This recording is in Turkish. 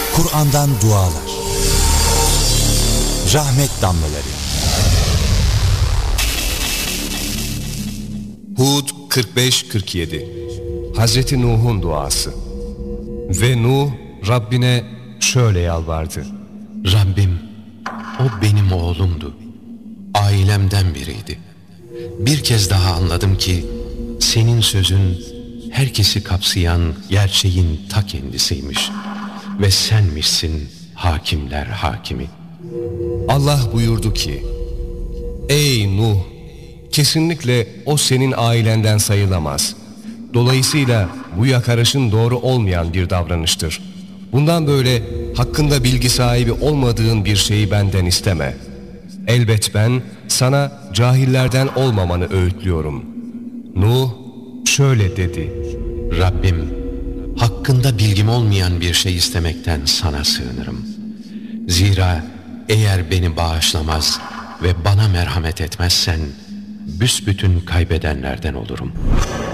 Kur'an'dan dualar. Rahmet damlaları. Hud 45-47. Hazreti Nuh'un duası. Ve Nuh Rabbine şöyle yalvardı: Rabbim, o benim oğlumdu. Ailemden biriydi. Bir kez daha anladım ki senin sözün herkesi kapsayan gerçeğin ta kendisiymiş. Ve senmişsin hakimler hakimi. Allah buyurdu ki: Ey Nuh! Kesinlikle o senin ailenden sayılamaz. Dolayısıyla bu yakarışın doğru olmayan bir davranıştır. Bundan böyle hakkında bilgi sahibi olmadığın bir şeyi benden isteme. Elbet ben sana cahillerden olmamanı öğütlüyorum. Nuh şöyle dedi: Rabbim, hakkında bilgim olmayan bir şey istemekten sana sığınırım. Zira eğer beni bağışlamaz ve bana merhamet etmezsen büsbütün kaybedenlerden olurum.